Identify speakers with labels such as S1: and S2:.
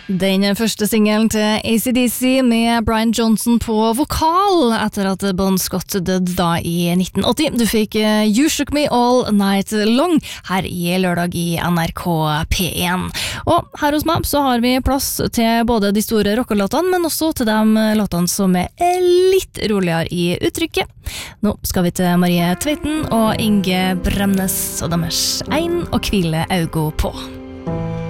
S1: Den første singelen til AC/DC med Brian Johnson på vokal etter at Bon Scott døde da i 1980. Du fikk You Shook Me All Night Long her i lørdag i NRK P1. Og her hos meg så har vi plass til både de store rockelåtene, men også til de låtene som litt roligere i uttrykket. Nå skal vi til Marie Tveiten og Inge Bremnes og deres Ein og hvile augo på.